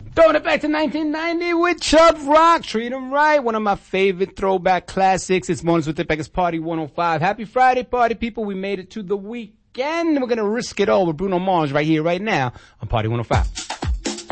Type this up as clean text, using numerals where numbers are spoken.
Throwing it back to 1990 with Chubb Rock. Treat 'em right. One of my favorite throwback classics. It's Mornings with the Beckers Party 105. Happy Friday, party people. We made it to the weekend. We're going to risk it all with Bruno Mars right here, right now on Party 105.